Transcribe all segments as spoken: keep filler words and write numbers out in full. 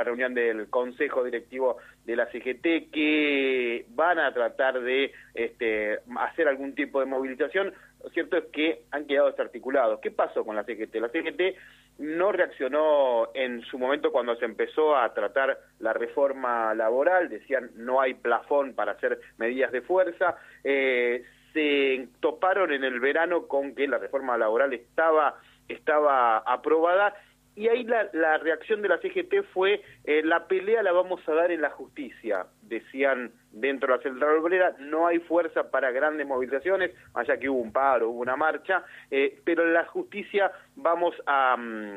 reunión del Consejo Directivo de la C G T, que van a tratar de este, hacer algún tipo de movilización. Lo cierto es que han quedado desarticulados. ¿Qué pasó con la C G T? La C G T no reaccionó en su momento cuando se empezó a tratar la reforma laboral, decían no hay plafón para hacer medidas de fuerza, eh, se toparon en el verano con que la reforma laboral estaba, estaba aprobada, y ahí la, la reacción de la C G T fue, eh, la pelea la vamos a dar en la justicia, decían dentro de la central obrera, no hay fuerza para grandes movilizaciones, allá que hubo un paro, hubo una marcha, eh, pero en la justicia vamos a,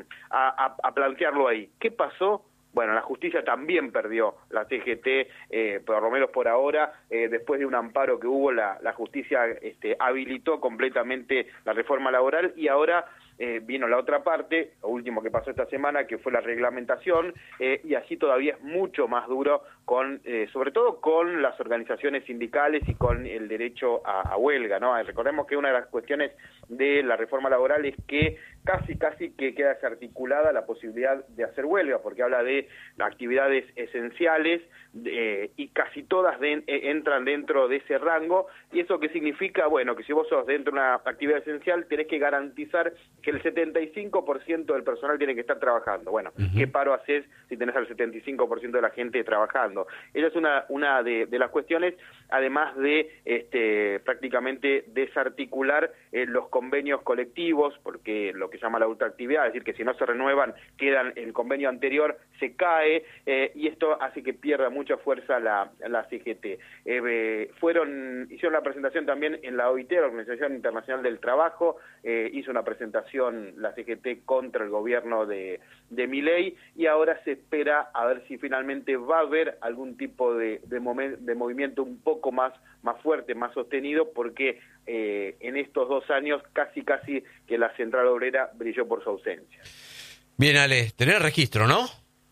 a, a plantearlo ahí. ¿Qué pasó? Bueno, la justicia también perdió, la C G T, eh, por lo menos por ahora, eh, después de un amparo que hubo, la, la justicia este, habilitó completamente la reforma laboral, y ahora eh, vino la otra parte, lo último que pasó esta semana, que fue la reglamentación, eh, y así todavía es mucho más duro, con eh, sobre todo con las organizaciones sindicales y con el derecho a, a huelga, ¿no? Recordemos que una de las cuestiones de la reforma laboral es que casi, casi que queda desarticulada la posibilidad de hacer huelga, porque habla de actividades esenciales, eh, y casi todas de, eh, entran dentro de ese rango, y eso que significa, bueno, que si vos sos dentro de una actividad esencial, tenés que garantizar que el setenta y cinco por ciento del personal tiene que estar trabajando. Bueno, uh-huh. ¿Qué paro haces si tenés al setenta y cinco por ciento de la gente trabajando? Esa es una, una de, de las cuestiones, además de este, prácticamente desarticular eh, los convenios colectivos, porque lo que se llama la ultraactividad, es decir, que si no se renuevan, quedan el convenio anterior, se cae, eh, y esto hace que pierda mucha fuerza la, la C G T. Eh, fueron, hicieron la presentación también en la O I T, la Organización Internacional del Trabajo, eh, hizo una presentación la C G T contra el gobierno de, de Milei, y ahora se espera a ver si finalmente va a haber algún tipo de, de, momen, de movimiento un poco más, más fuerte, más sostenido, porque eh, en estos dos años casi casi que la central obrera brilló por su ausencia. Bien, Ale, tenés registro, ¿no?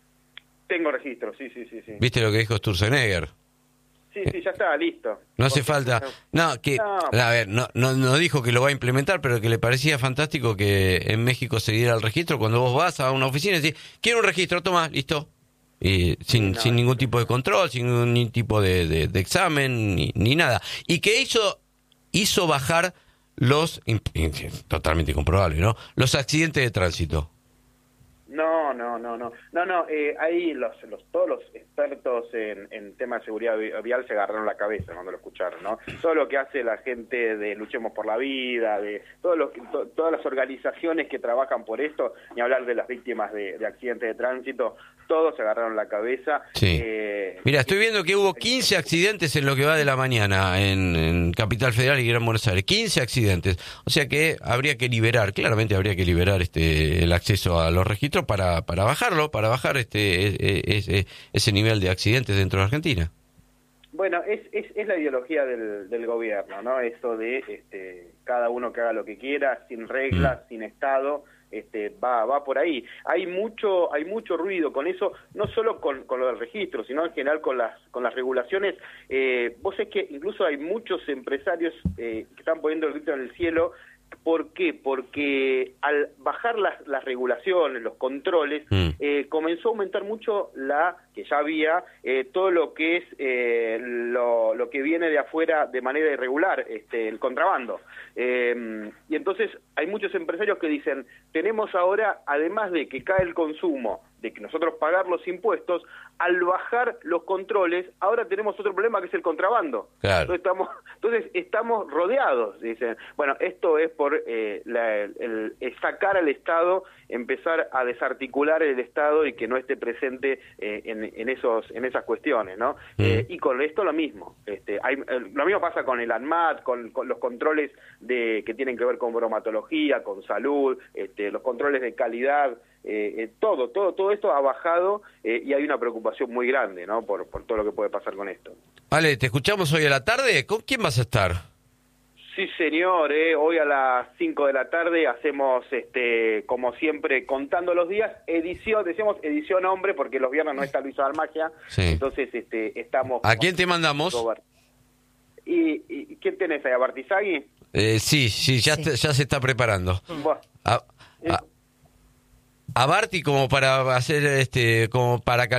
Tengo registro, sí, sí, sí. sí. ¿Viste lo que dijo Sturzenegger? Sí, sí, ya está, listo. No hace falta... No, que... No. A ver, no, no, no dijo que lo va a implementar, pero que le parecía fantástico que en México se diera el registro. Cuando vos vas a una oficina y decís, quiero un registro, toma, listo. Y sin, no, sin ningún tipo de control, sin ningún tipo de, de, de examen, ni, ni nada. Y que hizo, hizo bajar los... Totalmente incomprobable, ¿no? Los accidentes de tránsito. No, no, no, no, no, no, eh, ahí los, los, todos los expertos en, en temas de seguridad vial se agarraron la cabeza cuando lo escucharon, ¿no? Todo lo que hace la gente de Luchemos por la Vida, de todo lo que, to, todas las organizaciones que trabajan por esto, ni hablar de las víctimas de, de accidentes de tránsito, todos se agarraron la cabeza. Sí. Eh, Mira, estoy viendo que hubo quince accidentes en lo que va de la mañana en, en Capital Federal y Gran Buenos Aires, quince accidentes, o sea que habría que liberar, claramente habría que liberar este el acceso a los registros para para bajarlo, para bajar este ese, ese nivel de accidentes dentro de Argentina. Bueno, es, es, es la ideología del, del gobierno, ¿no? Esto de este, cada uno que haga lo que quiera, sin reglas, mm. sin Estado, este, va va por ahí. Hay mucho hay mucho ruido con eso, no solo con, con lo del registro, sino en general con las con las regulaciones. Eh, vos sabés que incluso hay muchos empresarios eh, que están poniendo el grito en el cielo. ¿Por qué? Porque al bajar las, las regulaciones, los controles, mm. eh, comenzó a aumentar mucho la, que ya había, eh, todo lo que es eh, lo, lo que viene de afuera de manera irregular, este, el contrabando. Eh, y entonces hay muchos empresarios que dicen, tenemos ahora, además de que cae el consumo, de que nosotros pagar los impuestos, al bajar los controles, ahora tenemos otro problema que es el contrabando. Claro. Entonces estamos, entonces estamos rodeados, dicen. Bueno, esto es por eh, la, el, el sacar al Estado, empezar a desarticular el Estado y que no esté presente eh, en, en esos en esas cuestiones, ¿no? Mm. Eh, y con esto lo mismo. Este, hay, lo mismo pasa con el ANMAT, con, con los controles de que tienen que ver con bromatología, con salud, este, los controles de calidad. Eh, eh, todo, todo, todo esto ha bajado eh, y hay una preocupación muy grande, ¿no? Por, por todo lo que puede pasar con esto. Vale, te escuchamos hoy a la tarde. ¿Con quién vas a estar? Sí, señor. Eh, hoy a las cinco de la tarde hacemos, este, como siempre, contando los días, edición, decimos edición hombre, porque los viernes no está Luis Almagia. Sí. Entonces, este, estamos. ¿A quién te mandamos? ¿Y, y quién tenés ahí? ¿A Bartizagui? Eh, sí, sí, ya, sí. Te, ya se está preparando. Bueno, a, a, a Barti como para hacer, este, como para